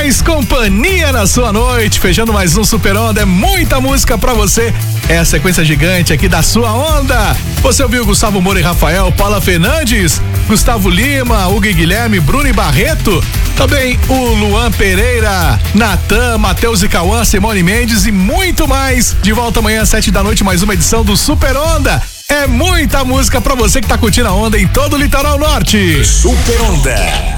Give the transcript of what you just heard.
mais companhia na sua noite, fechando mais um Super Onda, é muita música pra você, é a sequência gigante aqui da sua onda. Você ouviu Gustavo Moura e Rafael, Paula Fernandes, Gustavo Lima, Hugo e Guilherme, Bruno e Barreto, também o Luan Pereira, Natan, Matheus e Cauã, Simone Mendes e muito mais. De volta amanhã às 7 da noite, mais uma edição do Super Onda. É muita música pra você que tá curtindo a onda em todo o litoral norte. Super Onda.